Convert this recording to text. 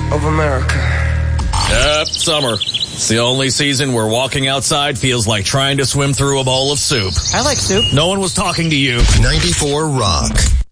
of America. Yep, summer. It's the only season where walking outside feels like trying to swim through a bowl of soup. I like soup. No one was talking to you. 94 Rock.